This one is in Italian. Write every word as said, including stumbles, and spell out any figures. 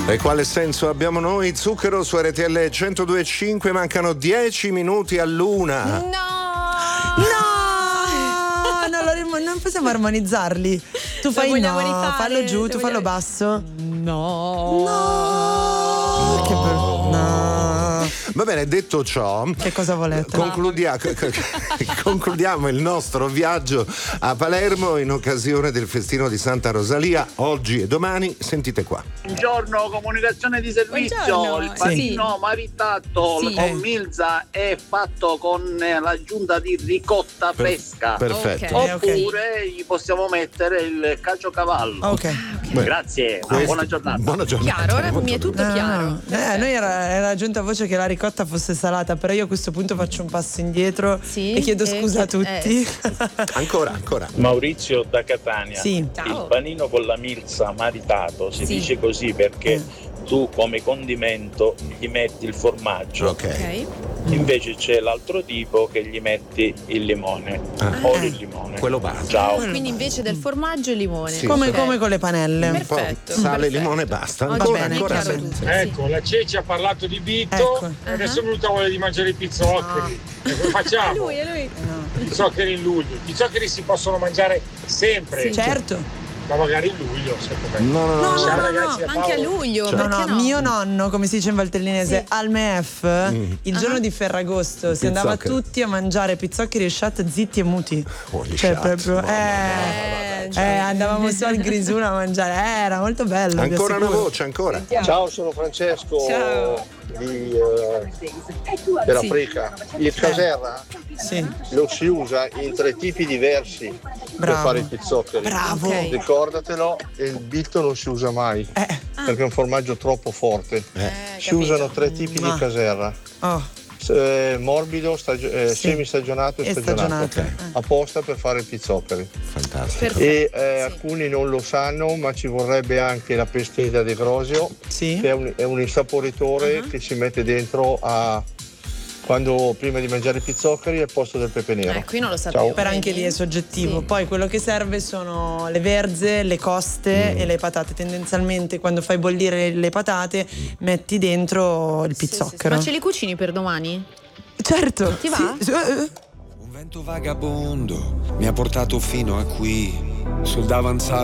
E quale senso abbiamo noi? Zucchero su R T L centodue e cinque, mancano dieci minuti all'una. No! No! Non, lo, non possiamo armonizzarli. Tu fai no, rifare, fallo giù, tu fallo basso. No! No! Che bello. No! Va bene, detto ciò, che cosa volete? Concludia- concludiamo il nostro viaggio a Palermo in occasione del festino di Santa Rosalia, oggi e domani. Sentite qua. Buongiorno, comunicazione di servizio. Buongiorno. Il panino Sì. maritato Sì. con Milza è fatto con l'aggiunta di ricotta Per- fresca. perfetto. Ok. Oppure gli possiamo mettere il caciocavallo. Ok. Beh, Grazie, una questo- buona giornata. Buona giornata. Chiaro, ora mi è tutto No, chiaro. no. Eh, noi era, era giunta voce che la ricotta fosse salata, però io a questo punto faccio un passo indietro Sì, e chiedo e scusa a chied- tutti. eh, Ancora, ancora. Maurizio da Catania. Sì. Ciao. Il panino con la milza maritato si Sì. dice così perché Eh. tu come condimento gli metti il formaggio. Ok. Ok. Invece c'è l'altro tipo che gli metti il limone, Ah. olio e limone. Quello basta. Ciao. Quindi invece del formaggio e limone. Sì. Come, Ok. come con le panelle. Un po' Perfetto, sale, perfetto. limone, basta. Oggi Ancora, bene, ancora. chiaro se- tutto. Ecco, la Ceci ha parlato di Vito Ecco. e adesso è venuta voglia di mangiare i pizzoccheri. E come facciamo? È lui, è lui. I pizzoccheri in luglio. I pizzoccheri si possono mangiare sempre, Certo. ma magari in luglio, secondo me. No, no, no. No, Ciao no, ragazzi, no, a Anche a Paolo. luglio, Cioè- No, perché no, no? mio nonno, come si dice in valtellinese, Sì. al M F, il giorno di Ferragosto si andava Pizzoccheri. tutti a mangiare pizzoccheri e shot zitti e muti. Oh, gli Cioè, shot, proprio, no, no, eh, Eh, cioè- eh, andavamo su al Grisuno a mangiare, eh, era molto bello. vi Ancora una assicuro. voce, ancora. Ciao, sono Francesco Ciao. di, eh, dell'Africa. Il caserra Sì, lo si usa in tre tipi diversi per Bravo. fare i pizzoccheri. bravo. Ok. Ricordatelo, e il bitto non si usa mai Eh, perché è un formaggio troppo forte. Eh, Si capito. usano tre tipi Ma- di caserra. oh, Eh, morbido, stagio- eh, Sì. semistagionato e e stagionato. stagionato. Ok. Apposta per fare i pizzoccheri. Fantastico. Perfetto. E eh, Sì. alcuni non lo sanno, ma ci vorrebbe anche la pestida di grosio, Sì. che è un, è un insaporitore Uh-huh. che si mette dentro a quando prima di mangiare i pizzoccheri al posto del pepe nero. Eh, qui non lo sapevo. Ciao. Per anche Vedi? lì è soggettivo. Sì. Poi quello che serve sono le verze, le coste Mm. e le patate. Tendenzialmente quando fai bollire le patate metti dentro il Sì, sì, sì. pizzocchero. Ma ce li cucini per domani? Certo. Ti va? Sì, eh, Un vento vagabondo mi ha portato fino a qui, sul davanzale.